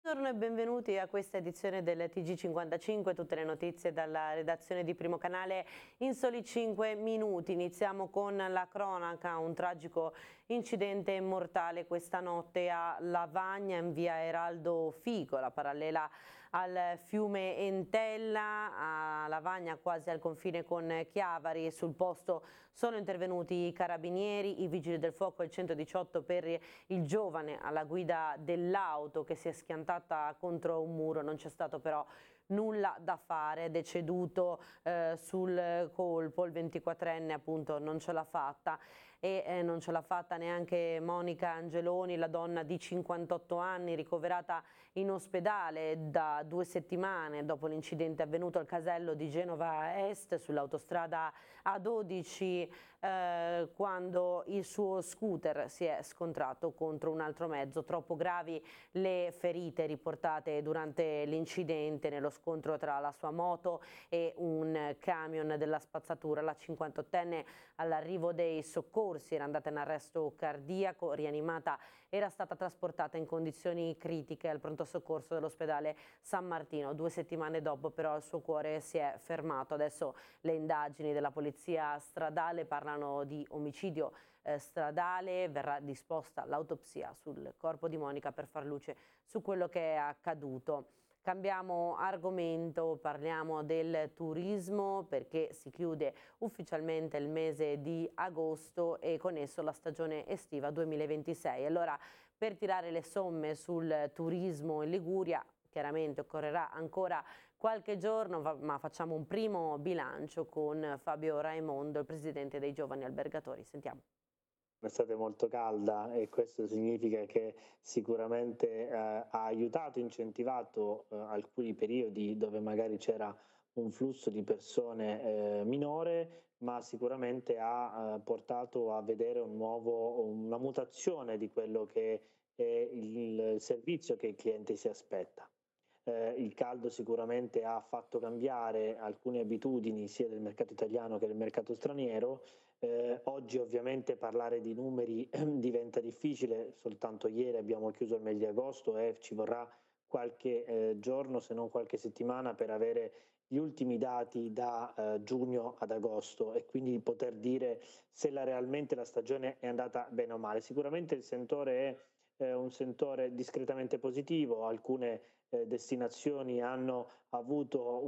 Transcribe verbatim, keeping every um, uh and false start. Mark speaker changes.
Speaker 1: Buongiorno e benvenuti a questa edizione del T G cinquantacinque, tutte le notizie dalla redazione di Primo Canale in soli cinque minuti. Iniziamo con la cronaca, un tragico incidente mortale questa notte a Lavagna in via Eraldo Fico, la parallela al fiume Entella, a Lavagna quasi al confine con Chiavari. Sul posto sono intervenuti i carabinieri, i vigili del fuoco e il centodiciotto per il giovane alla guida dell'auto che si è schiantata contro un muro. Non c'è stato però nulla da fare, deceduto eh, sul colpo, il ventiquattrenne appunto non ce l'ha fatta e eh, non ce l'ha fatta neanche Monica Angeloni, la donna di cinquantotto anni ricoverata in ospedale da due settimane dopo l'incidente avvenuto al casello di Genova Est sull'autostrada A dodici eh, quando il suo scooter si è scontrato contro un altro mezzo. Troppo gravi le ferite riportate durante l'incidente nello scontro tra la sua moto e un camion della spazzatura. La cinquantottenne all'arrivo dei soccorsi era andata in arresto cardiaco, rianimata, era stata trasportata in condizioni critiche al pronto soccorso dell'ospedale San Martino. Due settimane dopo però il suo cuore si è fermato. Adesso le indagini della polizia stradale parlano di omicidio eh, stradale, verrà disposta l'autopsia sul corpo di Monica per far luce su quello che è accaduto. Cambiamo argomento, parliamo del turismo perché si chiude ufficialmente il mese di agosto e con esso la stagione estiva duemilaventisei. Allora, per tirare le somme sul turismo in Liguria, chiaramente occorrerà ancora qualche giorno, ma facciamo un primo bilancio con Fabio Raimondo, il presidente dei Giovani Albergatori. Sentiamo.
Speaker 2: Un'estate molto calda e questo significa che sicuramente eh, ha aiutato, incentivato eh, alcuni periodi dove magari c'era un flusso di persone eh, minore, ma sicuramente ha eh, portato a vedere un nuovo, una mutazione di quello che è il servizio che il cliente si aspetta. Eh, il caldo sicuramente ha fatto cambiare alcune abitudini sia del mercato italiano che del mercato straniero. Eh, oggi ovviamente parlare di numeri diventa difficile, soltanto ieri abbiamo chiuso il mese di agosto e ci vorrà qualche eh, giorno, se non qualche settimana, per avere gli ultimi dati da eh, giugno ad agosto e quindi poter dire se la, realmente la stagione è andata bene o male. Sicuramente il sentore è eh, un sentore discretamente positivo, alcune eh, destinazioni hanno avuto